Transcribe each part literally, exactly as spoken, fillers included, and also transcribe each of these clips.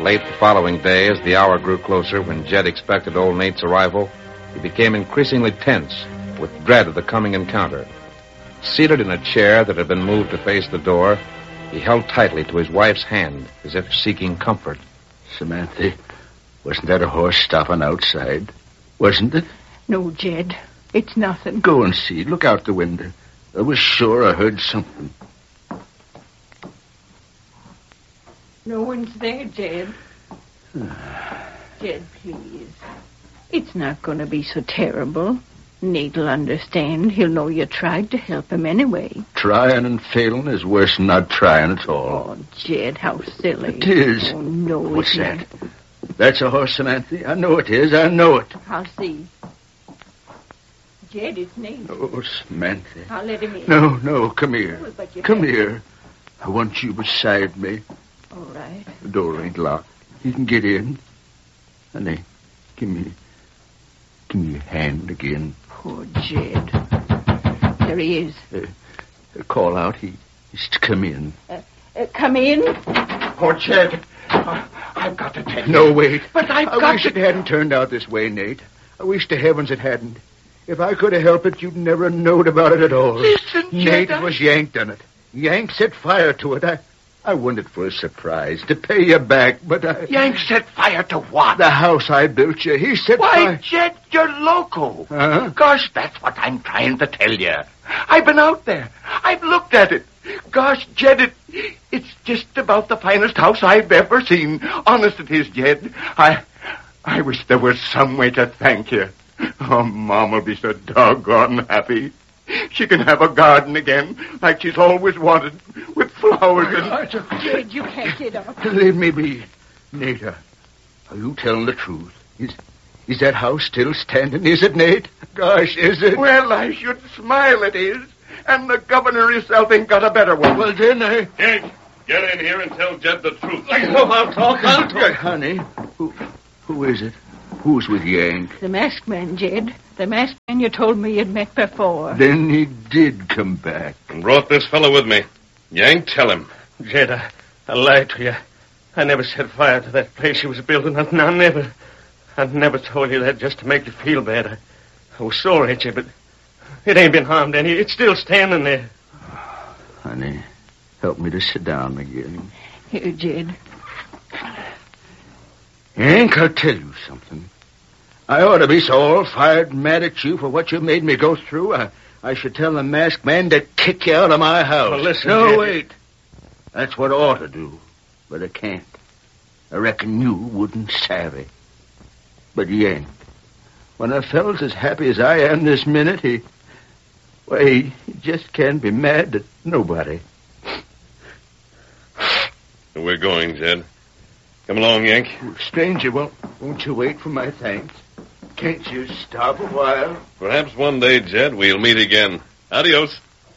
Late the following day, as the hour grew closer when Jed expected old Nate's arrival, he became increasingly tense with dread of the coming encounter. Seated in a chair that had been moved to face the door, he held tightly to his wife's hand as if seeking comfort. Samantha, wasn't that a horse stopping outside? Wasn't it? No, Jed. It's nothing. Go and see. Look out the window. I was sure I heard something. No one's there, Jed. Jed, please. It's not going to be so terrible. Nate'll understand. He'll know you tried to help him anyway. Trying and failing is worse than not trying at all. Oh, Jed, how silly. It is. Oh, no, What's it's that? That's a horse, Samantha. I know it is. I know it. I'll see. Jed, it's Nate. Oh, Samantha. I'll let him in. No, no, come here. Oh, but you come can't. here. I want you beside me. All right. The door ain't locked. You can get in. Honey, give me... Give me your hand again. Poor Jed. There he is. Uh, uh, call out. He, he's to come in. Uh, uh, come in. Oh, Jed. Uh, I've got to tell you. No, wait. But I've I got wish to... it hadn't turned out this way, Nate. I wish to heavens it hadn't. If I could have helped it, you'd never knowed about it at all. Listen, Jed. Nate, I... it was Yank done it. Yank set fire to it. I, I wanted for a surprise, to pay you back, but I... Yank set fire to what? The house I built you. He set Why, fire... Jed, you're loco. Huh? Gosh, that's what I'm trying to tell you. I've been out there. I've looked at it. Gosh, Jed, it, it's just about the finest house I've ever seen. Honest it is, Jed. I, I wish there was some way to thank you. Oh, Mom will be so doggone happy. She can have a garden again, like she's always wanted, with flowers and... Jed, you can't get up. Leave me be. Nate, are you telling the truth? Is, is that house still standing? Is it, Nate? Gosh, is it? Well, I should smile it is. And the governor himself ain't got a better one. Well, then I... Yank, get in here and tell Jed the truth. Oh, I'll talk, I'll talk. Honey, who, who is it? Who's with Yank? The masked man, Jed. The masked man you told me you'd met before. Then he did come back. And brought this fellow with me. Yank, tell him. Jed, I, I lied to you. I never set fire to that place you was building. I, I never... I never told you that just to make you feel bad. I, I was sorry at you, but it ain't been harmed any. It's still standing there. Honey, help me to sit down again. Here, Jed. Yank, I'll tell you something. I ought to be so all-fired mad at you for what you made me go through. I, I should tell the masked man to kick you out of my house. Well, listen, No, Jed. wait. That's what I ought to do, but I can't. I reckon you wouldn't savvy. But Yank, when a fellow's as happy as I am this minute, he... Well, he just can't be mad at nobody. We're going, Jed. Come along, Yank. Stranger, won't, won't you wait for my thanks? Can't you stop a while? Perhaps one day, Jed, we'll meet again. Adios.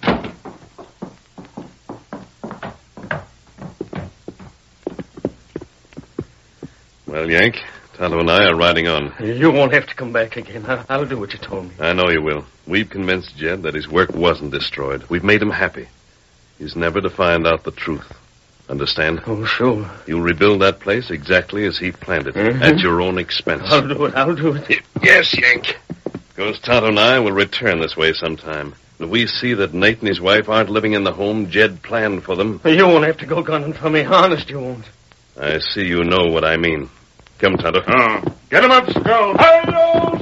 Well, Yank, Tonto and I are riding on. You won't have to come back again. I, I'll do what you told me. I know you will. We've convinced Jed that his work wasn't destroyed. We've made him happy. He's never to find out the truth. Understand? Oh, sure. You'll rebuild that place exactly as he planned it, Mm-hmm. at your own expense. I'll do it. I'll do it. Yes, Yank. Because Tonto and I will return this way sometime. If we see that Nate and his wife aren't living in the home Jed planned for them... You won't have to go gunning for me. Honest, you won't. I see you know what I mean. Come, Tonto. Oh, get him up, Skull. Hello!